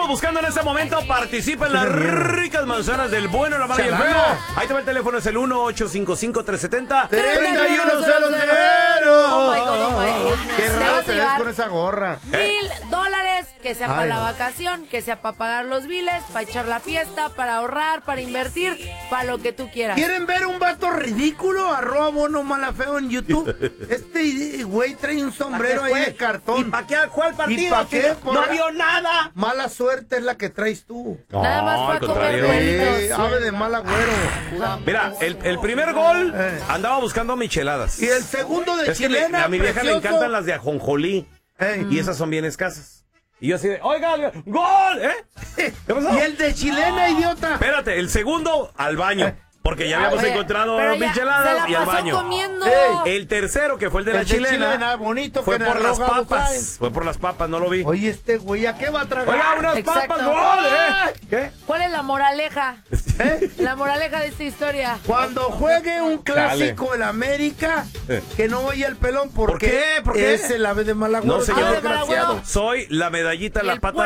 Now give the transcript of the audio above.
estamos buscando en este momento. Participa en las ricas manzanas del bueno, la mala y el feo. Ahí te va el teléfono, es el 1-855-370-3100. Oh my God. Qué raro te ves con esa gorra. $1,000, que sea para la vacación, que sea para pagar los biles, para echar la fiesta, para ahorrar, para invertir, para lo que tú quieras. ¿Quieren ver un vato ridículo? @bonomalafeo en YouTube. Este güey trae un sombrero ahí de cartón. ¿Y para qué fue el partido? ¿Y para qué? No vio nada. Mala suerte es la que traes tú. Nada más fue a comer güeritos. Ave de mal agüero. Mira, el primer gol andaba buscando micheladas. Y el segundo de Es que chilena, a mi vieja le precioso. encantan las de ajonjolí. Y esas son bien escasas. Y yo así de, oiga, ¡gol! ¿Qué pasó? Y el de chilena, idiota. Espérate, el segundo al baño. Porque ya habíamos encontrado pero ya micheladas se y la al pasó baño. comiendo. El tercero, que fue el de la El de chilena, bonito, fue que por las arrogado papas. trae. Fue por las papas, no lo vi. Oye, este güey, ¿a qué va a tragar? Oiga, unas Exacto. papas, gol, ¿Qué? ¿Cuál es la moraleja? La moraleja de esta historia. Cuando juegue un clásico en América, que no vaya el pelón, porque ¿Por qué? es el ave de mal agüero. No, señor. desgraciado. Soy la medallita en la pata